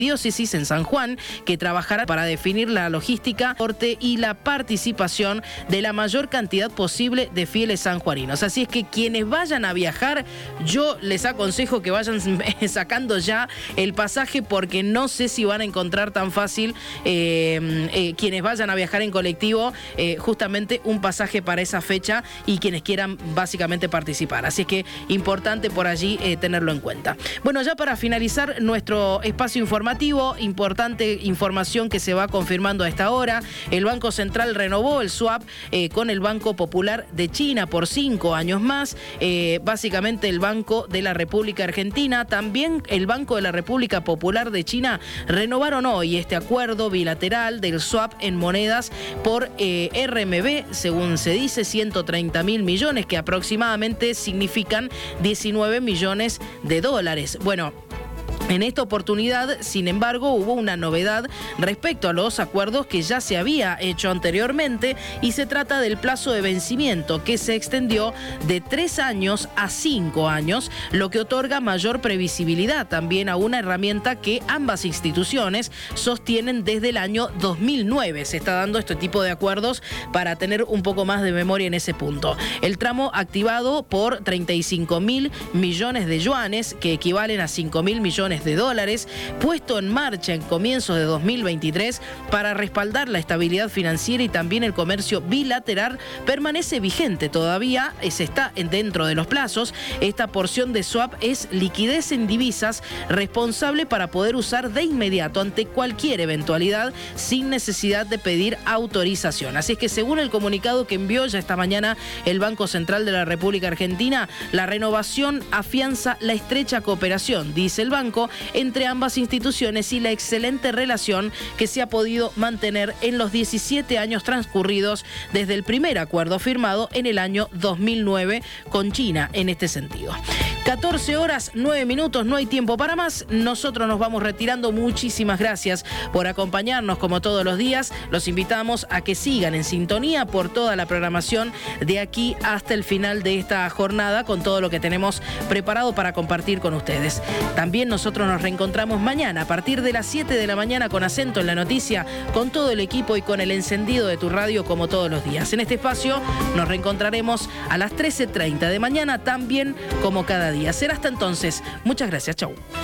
diócesis en San Juan, que trabajará para definir la logística y la participación de la mayor cantidad posible de fieles sanjuaninos. Así es que quienes vayan a viajar, yo les aconsejo que vayan sacando ya el pasaje, porque no sé si van a encontrar tan fácil quienes vayan a viajar en colectivo justamente un pasaje para esa fecha, y quienes quieran básicamente participar. Así es que importante por allí tenerlo en cuenta. Bueno, ya para finalizar nuestro espacio informativo, importante información que se va confirmando a esta hora. El Banco Central renovó el swap con el Banco Popular de China por 5 años más. Básicamente el Banco de la República Argentina, también el Banco de la República Popular de China renovaron hoy este acuerdo bilateral del swap en monedas por RMB, según se dice, 130.000 millones, que aproximadamente significan 19 millones de dólares. Bueno, en esta oportunidad, sin embargo, hubo una novedad respecto a los acuerdos que ya se había hecho anteriormente, y se trata del plazo de vencimiento, que se extendió de 3 años a 5 años, lo que otorga mayor previsibilidad también a una herramienta que ambas instituciones sostienen desde el año 2009. Se está dando este tipo de acuerdos para tener un poco más de memoria en ese punto. El tramo activado por 35.000 millones de yuanes, que equivalen a 5.000 millones de dólares, puesto en marcha en comienzos de 2023 para respaldar la estabilidad financiera y también el comercio bilateral, permanece vigente todavía, se está dentro de los plazos. Esta porción de swap es liquidez en divisas responsable para poder usar de inmediato ante cualquier eventualidad sin necesidad de pedir autorización. Así es que, según el comunicado que envió ya esta mañana el Banco Central de la República Argentina, la renovación afianza la estrecha cooperación, dice el banco, entre ambas instituciones y la excelente relación que se ha podido mantener en los 17 años transcurridos desde el primer acuerdo firmado en el año 2009 con China en este sentido. 14 horas 9 minutos, no hay tiempo para más. Nosotros nos vamos retirando. Muchísimas gracias por acompañarnos como todos los días. Los invitamos a que sigan en sintonía por toda la programación de aquí hasta el final de esta jornada, con todo lo que tenemos preparado para compartir con ustedes. También nosotros nos reencontramos mañana a partir de las 7 de la mañana con Acento en la Noticia, con todo el equipo y con el encendido de tu radio como todos los días. En este espacio nos reencontraremos a las 13:30 de mañana, también como cada día. Será hasta entonces. Muchas gracias. Chau.